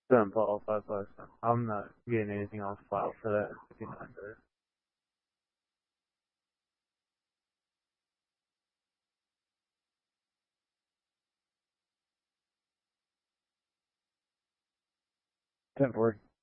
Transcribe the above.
Don't qualify plus. I'm not getting anything on file for that. Ten forty.